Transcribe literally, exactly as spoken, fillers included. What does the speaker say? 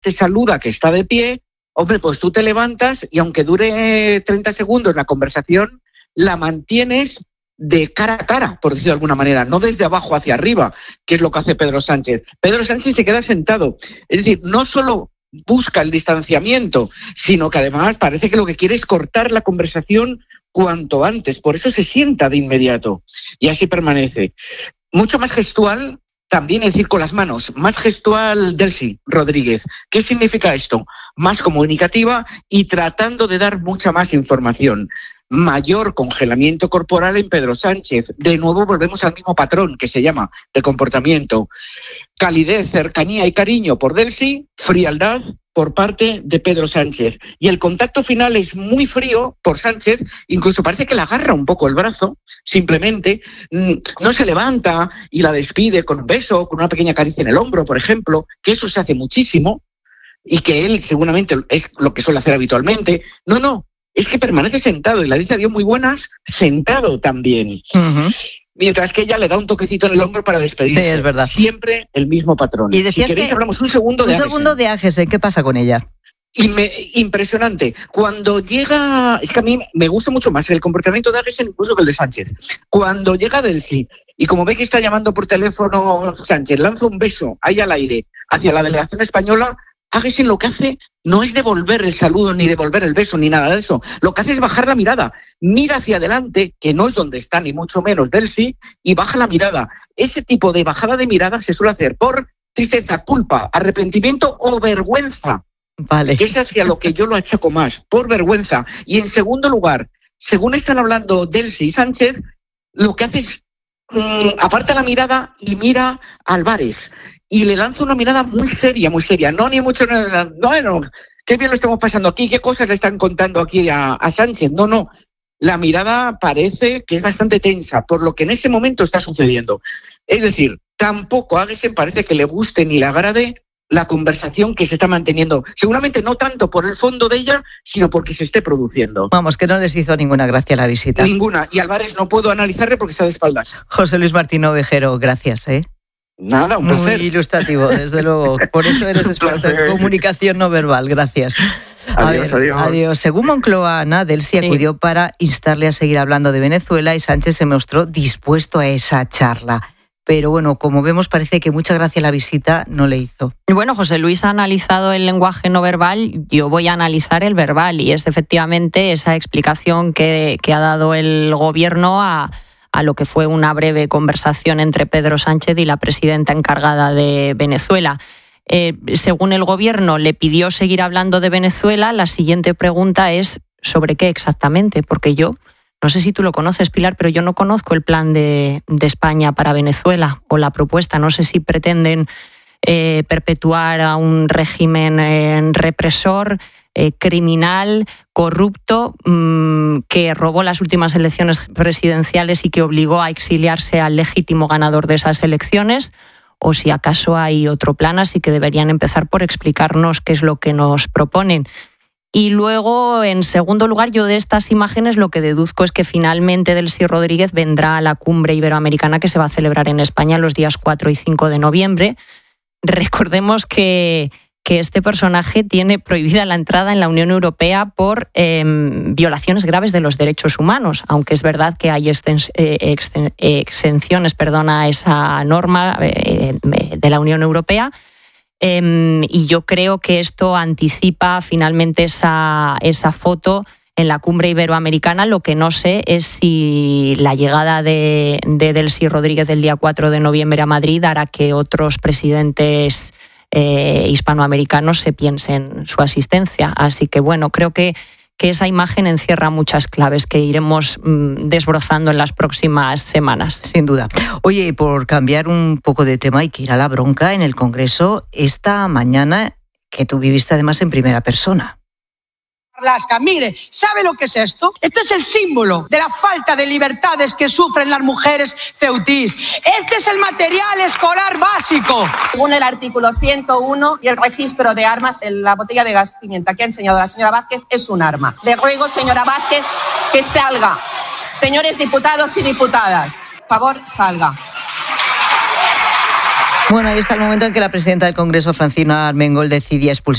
te saluda que está de pie, hombre, pues tú te levantas y aunque dure treinta segundos la conversación, la mantienes de cara a cara, por decirlo de alguna manera, no desde abajo hacia arriba, que es lo que hace Pedro Sánchez. Pedro Sánchez se queda sentado. Es decir, no solo busca el distanciamiento, sino que además parece que lo que quiere es cortar la conversación cuanto antes. Por eso se sienta de inmediato y así permanece. Mucho más gestual, también es decir, con las manos, más gestual Delcy Rodríguez. ¿Qué significa esto? Más comunicativa y tratando de dar mucha más información. Mayor congelamiento corporal en Pedro Sánchez. De nuevo volvemos al mismo patrón que se llama de comportamiento. Calidez, cercanía y cariño por Delcy, frialdad por parte de Pedro Sánchez. Y el contacto final es muy frío por Sánchez, incluso parece que le agarra un poco el brazo, simplemente, no se levanta y la despide con un beso, con una pequeña caricia en el hombro, por ejemplo, que eso se hace muchísimo y que él seguramente es lo que suele hacer habitualmente. No, no. Es que permanece sentado y la dice adiós muy buenas, sentado también. Uh-huh. Mientras que ella le da un toquecito en el hombro para despedirse. Sí, es verdad. Siempre el mismo patrón. Y decías si queréis que hablamos un segundo de Un Agesen. segundo de Agesen, ¿qué pasa con ella? Y me, impresionante. Cuando llega... Es que a mí me gusta mucho más el comportamiento de Agesen incluso que el de Sánchez. Cuando llega Delcy y como ve que está llamando por teléfono Sánchez, lanza un beso ahí al aire hacia la delegación española, Agesen lo que hace no es devolver el saludo, ni devolver el beso, ni nada de eso. Lo que hace es bajar la mirada. Mira hacia adelante, que no es donde está, ni mucho menos Delcy, y baja la mirada. Ese tipo de bajada de mirada se suele hacer por tristeza, culpa, arrepentimiento o vergüenza. Vale. Que es hacia lo que yo lo achaco más, por vergüenza. Y en segundo lugar, según están hablando Delcy y Sánchez, lo que hace es mmm, aparta la mirada y mira a Álvarez. Y le lanza una mirada muy seria, muy seria. No, ni mucho, no, bueno, qué bien lo estamos pasando aquí, qué cosas le están contando aquí a, a Sánchez. No, no, la mirada parece que es bastante tensa por lo que en ese momento está sucediendo. Es decir, tampoco a Agesen parece que le guste ni le agrade la conversación que se está manteniendo. Seguramente no tanto por el fondo de ella, sino porque se esté produciendo. Vamos, que no les hizo ninguna gracia la visita. Ninguna. Y Álvarez no puedo analizarle porque está de espaldas. José Luis Martín Ovejero, gracias, ¿eh? Nada, un placer. Muy ilustrativo, desde luego. Por eso eres experto en comunicación no verbal. Gracias. Adiós, ver, adiós. Adiós. Según Moncloa, Ana, Delcy sí. acudió para instarle a seguir hablando de Venezuela y Sánchez se mostró dispuesto a esa charla. Pero bueno, como vemos, parece que mucha gracia la visita no le hizo. Bueno, José Luis ha analizado el lenguaje no verbal, yo voy a analizar el verbal y es efectivamente esa explicación que, que ha dado el gobierno a... a lo que fue una breve conversación entre Pedro Sánchez y la presidenta encargada de Venezuela. Eh, según el gobierno, le pidió seguir hablando de Venezuela. La siguiente pregunta es ¿sobre qué exactamente? Porque yo, no sé si tú lo conoces, Pilar, pero yo no conozco el plan de, de España para Venezuela o la propuesta. No sé si pretenden eh, perpetuar a un régimen eh, represor, Eh, criminal, corrupto, mmm, que robó las últimas elecciones presidenciales y que obligó a exiliarse al legítimo ganador de esas elecciones, o si acaso hay otro plan, así que deberían empezar por explicarnos qué es lo que nos proponen. Y luego, en segundo lugar, yo de estas imágenes lo que deduzco es que finalmente Delcy Rodríguez vendrá a la cumbre iberoamericana que se va a celebrar en España los días cuatro y cinco de noviembre. Recordemos que que este personaje tiene prohibida la entrada en la Unión Europea por eh, violaciones graves de los derechos humanos, aunque es verdad que hay extens- eh, exten- eh, exenciones perdón, a esa norma eh, de la Unión Europea. Eh, y yo creo que esto anticipa finalmente esa, esa foto en la cumbre iberoamericana. Lo que no sé es si la llegada de, de Delcy Rodríguez el día cuatro de noviembre a Madrid hará que otros presidentes Eh, hispanoamericanos se piensen su asistencia. Así que bueno, creo que, que esa imagen encierra muchas claves que iremos mmm, desbrozando en las próximas semanas. Sin duda. Oye, por cambiar un poco de tema, hay que ir a la bronca en el Congreso esta mañana, que tú viviste además en primera persona. Marlaska, mire, ¿sabe lo que es esto? Esto es el símbolo de la falta de libertades que sufren las mujeres ceutís. Este es el material escolar básico. Según el artículo ciento uno y el registro de armas, la botella de gas pimienta que ha enseñado la señora Vázquez es un arma. Le ruego, señora Vázquez, que salga. Señores diputados y diputadas, por favor, salga. Bueno, ahí está el momento en que la presidenta del Congreso, Francina Armengol, decidía expulsar